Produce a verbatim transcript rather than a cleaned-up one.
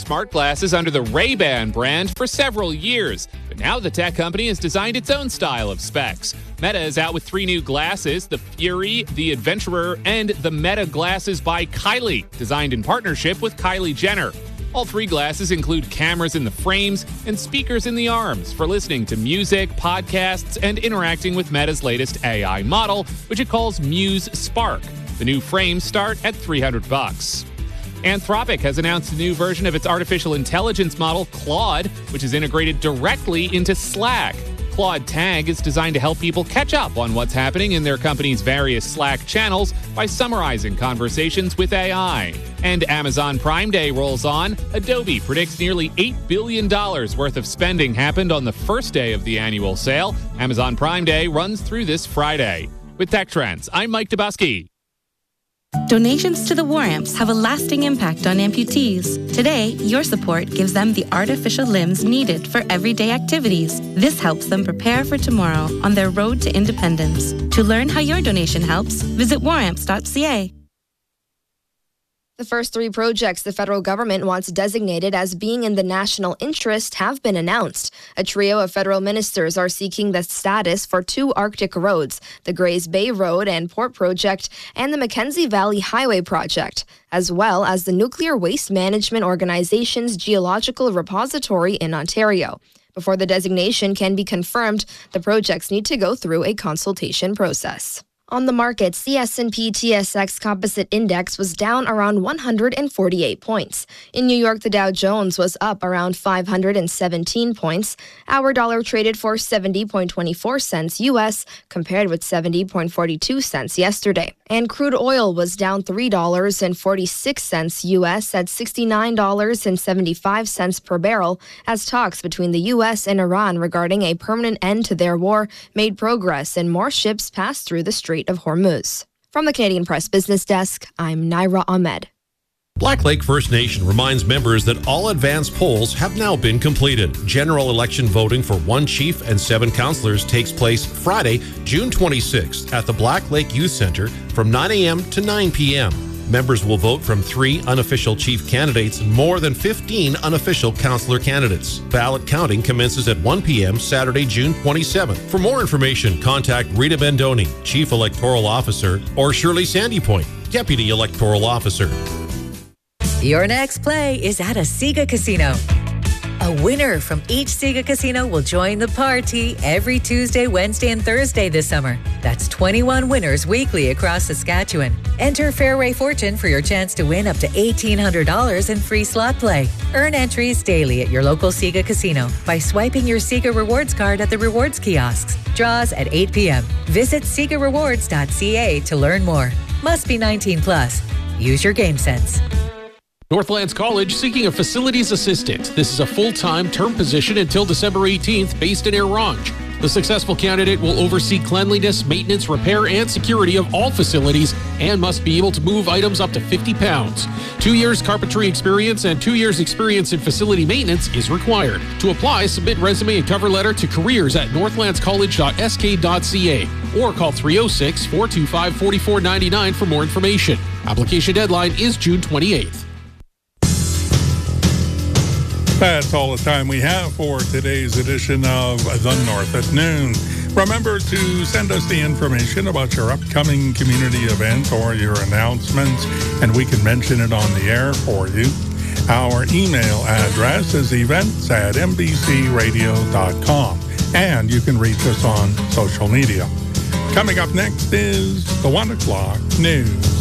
smart glasses under the Ray-Ban brand for several years. But now the tech company has designed its own style of specs. Meta is out with three new glasses, the Fury, the Adventurer, and the Meta Glasses by Kylie, designed in partnership with Kylie Jenner. All three glasses include cameras in the frames and speakers in the arms for listening to music, podcasts, and interacting with Meta's latest A I model, which it calls Muse Spark. The new frames start at three hundred bucks. Anthropic has announced a new version of its artificial intelligence model, Claude, which is integrated directly into Slack. Claude Tag is designed to help people catch up on what's happening in their company's various Slack channels by summarizing conversations with A I. And Amazon Prime Day rolls on. Adobe predicts nearly eight billion dollars worth of spending happened on the first day of the annual sale. Amazon Prime Day runs through this Friday. With Tech Trends, I'm Mike Dubusky. Donations to the War Amps have a lasting impact on amputees. Today, your support gives them the artificial limbs needed for everyday activities. This helps them prepare for tomorrow on their road to independence. To learn how your donation helps, visit war amps dot c a. The first three projects the federal government wants designated as being in the national interest have been announced. A trio of federal ministers are seeking the status for two Arctic roads, the Grays Bay Road and Port Project, and the Mackenzie Valley Highway Project, as well as the Nuclear Waste Management Organization's Geological Repository in Ontario. Before the designation can be confirmed, the projects need to go through a consultation process. On the markets, the S and P T S X Composite Index was down around one hundred forty-eight points. In New York, the Dow Jones was up around five hundred seventeen points. Our dollar traded for seventy point two four cents U S, compared with seventy point four two cents yesterday. And crude oil was down three dollars and forty-six cents U S at sixty-nine dollars and seventy-five cents per barrel, as talks between the U S and Iran regarding a permanent end to their war made progress and more ships passed through the Strait of Hormuz. From the Canadian Press Business Desk, I'm Naira Ahmed. Black Lake First Nation reminds members that all advance polls have now been completed. General election voting for one chief and seven councillors takes place Friday, June twenty-sixth at the Black Lake Youth Centre from nine a.m. to nine p.m. Members will vote from three unofficial chief candidates and more than fifteen unofficial councillor candidates. Ballot counting commences at one p.m. Saturday, June twenty-seventh. For more information, contact Rita Bendoni, Chief Electoral Officer, or Shirley Sandypoint, Deputy Electoral Officer. Your next play is at a Sega Casino. A winner from each Sega Casino will join the party every Tuesday, Wednesday, and Thursday this summer. That's twenty-one winners weekly across Saskatchewan. Enter Fairway Fortune for your chance to win up to eighteen hundred dollars in free slot play. Earn entries daily at your local Sega Casino by swiping your Sega Rewards card at the rewards kiosks. Draws at eight p.m. Visit sega rewards dot c a to learn more. Must be nineteen plus. Use your game sense. Northlands College seeking a facilities assistant. This is a full-time term position until December eighteenth based in Air Ronge. The successful candidate will oversee cleanliness, maintenance, repair, and security of all facilities and must be able to move items up to fifty pounds. Two years carpentry experience and two years experience in facility maintenance is required. To apply, submit resume and cover letter to careers at northlands college dot s k dot c a or call three oh six, four two five, four four nine nine for more information. Application deadline is June twenty-eighth. That's all the time we have for today's edition of The North at Noon. Remember to send us the information about your upcoming community event or your announcements, and we can mention it on the air for you. Our email address is events at n b c radio dot com, and you can reach us on social media. Coming up next is the one o'clock news.